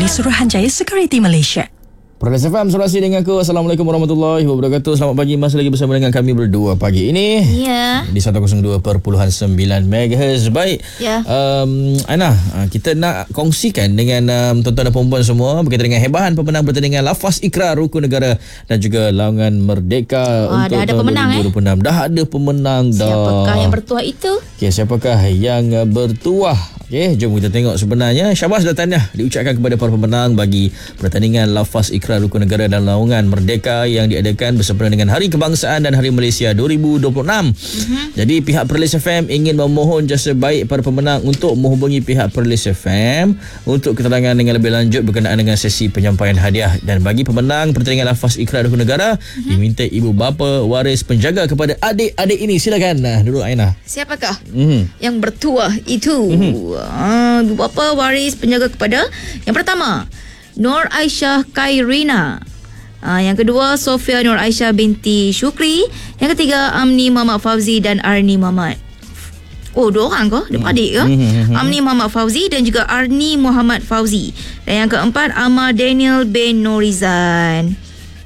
Suruhanjaya Security Malaysia. Perlis FM, Surasi dengan aku. Assalamualaikum warahmatullahi wabarakatuh. Selamat pagi, masih lagi bersama dengan kami berdua pagi ini. Ya. Di 102.9 MHz. Baik. Ya. Aina, kita nak kongsikan dengan tuan-tuan dan perempuan semua berkaitan dengan hebahan pemenang pertandingan Lafaz Ikrar Rukun Negara dan juga Laungan Merdeka untuk dah ada tahun pemenang, 2026. Dah ada pemenang dah. Siapakah yang bertuah itu? Okey, siapakah yang bertuah? Okey, jom kita tengok sebenarnya. Syabas dan tahniah diucapkan kepada para pemenang bagi pertandingan Lafaz Ikrar Rukun Negara dan Laungan Merdeka yang diadakan bersempena dengan Hari Kebangsaan dan Hari Malaysia 2026. Jadi pihak Perlis FM ingin memohon jasa baik para pemenang untuk menghubungi pihak Perlis FM untuk keterangan dengan lebih lanjut berkenaan dengan sesi penyampaian hadiah. Dan bagi pemenang pertandingan Lafaz Ikrar Rukun Negara, diminta ibu bapa waris penjaga kepada adik-adik ini. Silakan Nurul Aina. Siapakah yang bertuah itu? Ibu bapa waris penjaga kepada yang pertama, Nur Aisyah Khairina. Yang kedua, Sofia Nur Aisyah binti Syukri. Yang ketiga, Amni Muhammad Fauzi dan Arni Muhammad. Oh, dua orang ke? Dia beradik ke? Amni Muhammad Fauzi dan juga Arni Muhammad Fauzi. Dan yang keempat, Amar Daniel bin Norizan.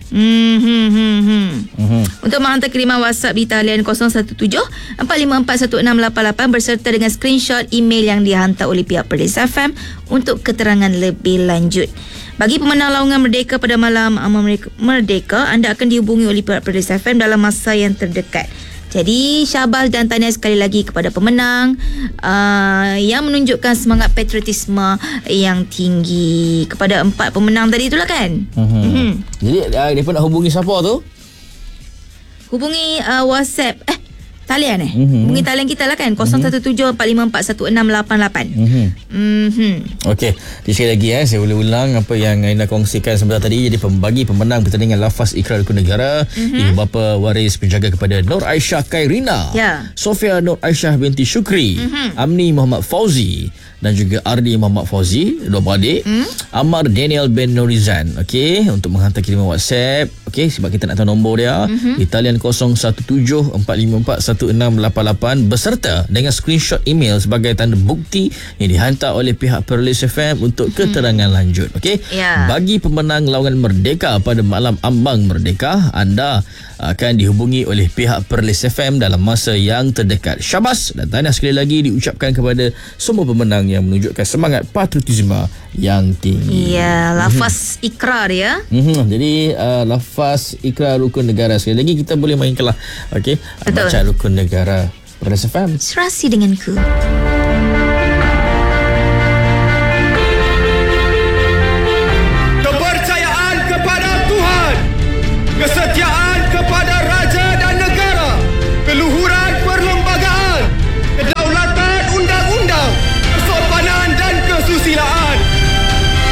Untuk menghantar kiriman WhatsApp di talian 017-454-1688 berserta dengan screenshot email yang dihantar oleh pihak Perlis FM untuk keterangan lebih lanjut. Bagi pemenang Laungan Merdeka pada malam Merdeka, anda akan dihubungi oleh pihak Perlis FM dalam masa yang terdekat. Jadi syabas dan tahniah sekali lagi kepada pemenang yang menunjukkan semangat patriotisme yang tinggi. Kepada 4 pemenang tadi itulah kan. Jadi dia pun nak hubungi siapa tu? Hubungi WhatsApp talian hubungi talian kita lah kan 0174541688. Okey, sekali lagi saya ulang apa yang Aina kongsikan sebentar tadi. Jadi bagi pemenang pertandingan Lafaz Ikrar Rukun Negara, ibu bapa waris penjaga kepada Nur Aisyah Khairina, Sofia Nur Aisyah binti Syukri, Amni Muhammad Fauzi dan juga Ardi Muhammad Fauzi, dua beradik, Amar Daniel bin Norizan. Okey, untuk menghantar kiriman WhatsApp, okey, sebab kita nak tahu nombor dia, di talian 0174541688 beserta dengan screenshot email sebagai tanda bukti yang dihantar oleh pihak Perlis FM untuk keterangan lanjut. Okey, bagi pemenang Laungan Merdeka pada malam ambang Merdeka, anda akan dihubungi oleh pihak Perlis FM dalam masa yang terdekat. Syabas dan tahniah sekali lagi diucapkan kepada semua pemenang yang menunjukkan semangat patriotisme yang tinggi. Ya, Lafaz Ikrar ya. Jadi Lafaz Ikrar Rukun Negara, sekali lagi kita boleh mainkanlah. Okey, baca Rukun Negara Perlis FM. Serasi denganku.